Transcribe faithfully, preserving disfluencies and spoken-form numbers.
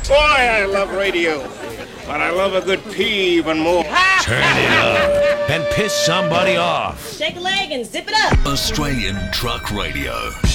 Boy, I love radio, but I love a good pee even more. Turn it up and piss somebody off. Shake a leg and zip it up. Australian Truck Radio.